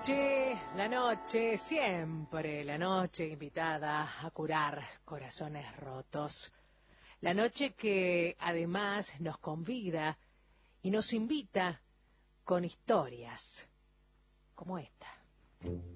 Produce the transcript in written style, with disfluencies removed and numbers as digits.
noche, siempre la noche invitada a curar corazones rotos. La noche que además nos convida y nos invita con historias como esta.